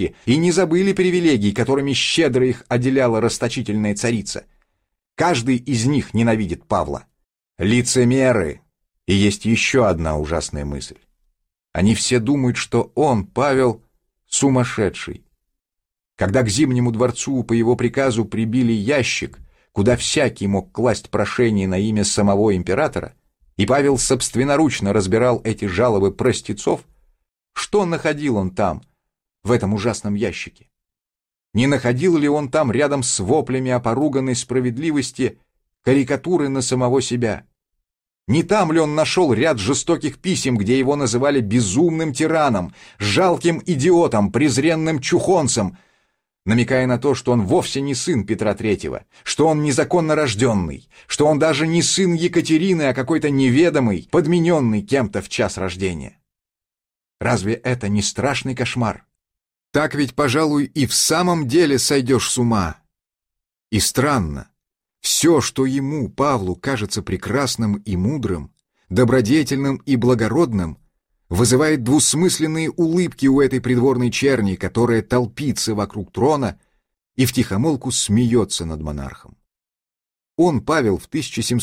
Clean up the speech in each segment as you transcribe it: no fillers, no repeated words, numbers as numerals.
и не забыли привилегий, которыми щедро их отделяла расточительная царица. Каждый из них ненавидит Павла. Лицемеры. И есть еще одна ужасная мысль. Они все думают, что он, Павел, сумасшедший. Когда к Зимнему дворцу по его приказу прибили ящик, куда всякий мог класть прошение на имя самого императора, и Павел собственноручно разбирал эти жалобы простецов, что находил он там, в этом ужасном ящике? Не находил ли он там рядом с воплями о поруганной справедливости карикатуры на самого себя? Не там ли он нашел ряд жестоких писем, где его называли безумным тираном, жалким идиотом, презренным чухонцем, намекая на то, что он вовсе не сын Петра III, что он незаконно рожденный, что он даже не сын Екатерины, а какой-то неведомый, подмененный кем-то в час рождения? Разве это не страшный кошмар? Так ведь, пожалуй, и в самом деле сойдешь с ума. И странно, все, что ему, Павлу, кажется прекрасным и мудрым, добродетельным и благородным, вызывает двусмысленные улыбки у этой придворной черни, которая толпится вокруг трона и втихомолку смеется над монархом. Он, Павел, в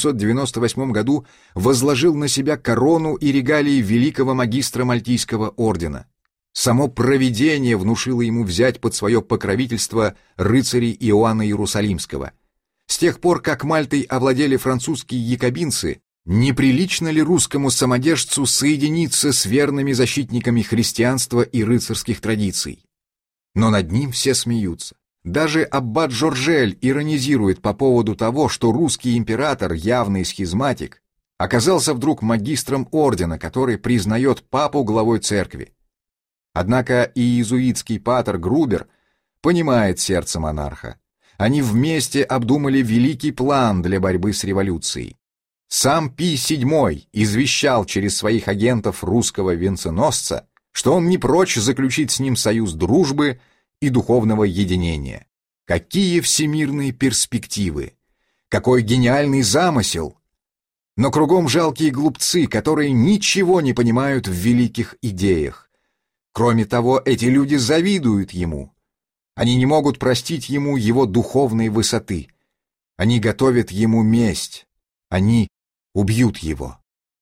1798 году возложил на себя корону и регалии великого магистра Мальтийского ордена. Само провидение внушило ему взять под свое покровительство рыцарей Иоанна Иерусалимского. С тех пор, как Мальтой овладели французские якобинцы, неприлично ли русскому самодержцу соединиться с верными защитниками христианства и рыцарских традиций? Но над ним все смеются. Даже аббат Жоржель иронизирует по поводу того, что русский император, явный схизматик, оказался вдруг магистром ордена, который признает папу главой церкви. Однако и иезуитский патер Грубер понимает сердце монарха. Они вместе обдумали великий план для борьбы с революцией. Сам Пий VII извещал через своих агентов русского венценосца, что он не прочь заключить с ним союз дружбы и духовного единения. Какие всемирные перспективы! Какой гениальный замысел! Но кругом жалкие глупцы, которые ничего не понимают в великих идеях. Кроме того, эти люди завидуют ему. Они не могут простить ему его духовной высоты. Они готовят ему месть. Они убьют его.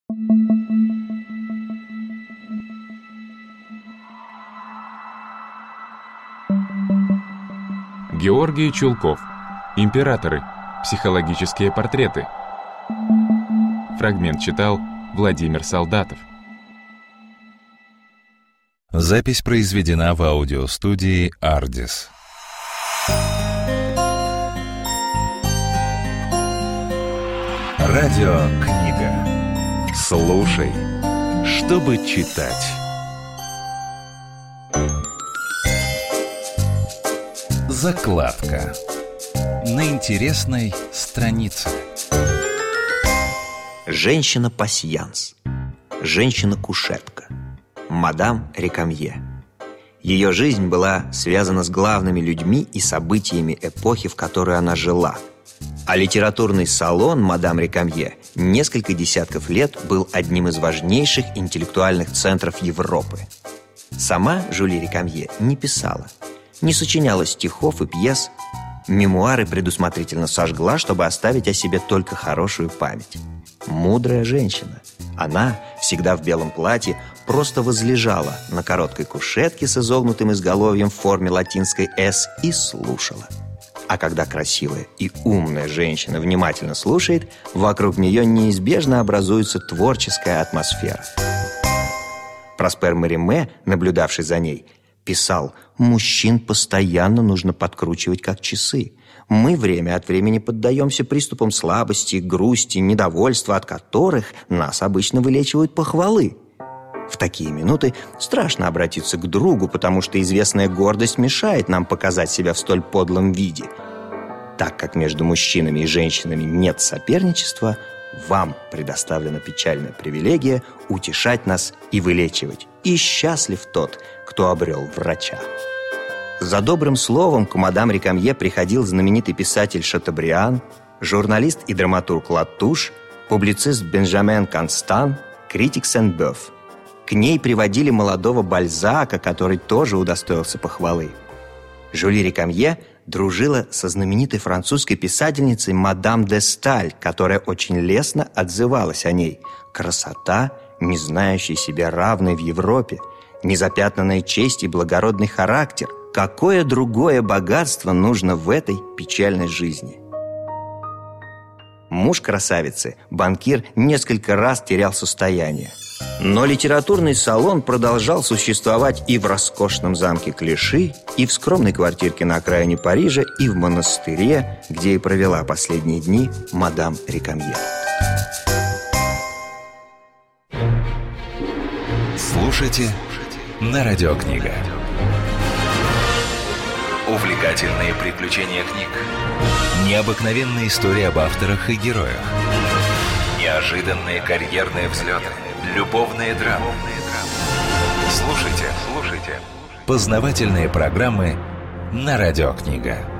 Георгий Чулков. Императоры. Психологические портреты. Фрагмент читал Владимир Солдатов. Запись произведена в аудиостудии «Ардис». Радиокнига. Слушай, чтобы читать. Закладка. На интересной странице. Женщина-пасьянс. Женщина-кушетка. Мадам Рекамье. Ее жизнь была связана с главными людьми и событиями эпохи, в которой она жила. А литературный салон мадам Рекамье несколько десятков лет был одним из важнейших интеллектуальных центров Европы. Сама Жюли Рекамье не писала, не сочиняла стихов и пьес. Мемуары предусмотрительно сожгла, чтобы оставить о себе только хорошую память. Мудрая женщина. Она, всегда в белом платье, просто возлежала на короткой кушетке с изогнутым изголовьем в форме латинской «С» и слушала. А когда красивая и умная женщина внимательно слушает, вокруг нее неизбежно образуется творческая атмосфера. Проспер Мериме, наблюдавший за ней, писал: «Мужчин постоянно нужно подкручивать как часы. Мы время от времени поддаемся приступам слабости, грусти, недовольства, от которых нас обычно вылечивают похвалы. В такие минуты страшно обратиться к другу, потому что известная гордость мешает нам показать себя в столь подлом виде. Так как между мужчинами и женщинами нет соперничества, вам предоставлена печальная привилегия утешать нас и вылечивать. И счастлив тот, кто обрел врача». За добрым словом к мадам Рекамье приходил знаменитый писатель Шатобриан, журналист и драматург Латуш, публицист Бенжамен Констан, критик Сен-Бёв. К ней приводили молодого Бальзака, который тоже удостоился похвалы. Жюли Рекамье дружила со знаменитой французской писательницей мадам де Сталь, которая очень лестно отзывалась о ней. Красота, не знающая себе равной в Европе, незапятнанная честь и благородный характер. Какое другое богатство нужно в этой печальной жизни? Муж красавицы, банкир, несколько раз терял состояние. Но литературный салон продолжал существовать и в роскошном замке Клиши, и в скромной квартирке на окраине Парижа, и в монастыре, где и провела последние дни мадам Рекамье. Слушайте на Радиокнига. Увлекательные приключения книг. Необыкновенные истории об авторах и героях. Неожиданные карьерные взлеты. Любовные драмы. Слушайте. Познавательные программы на Радиокнига.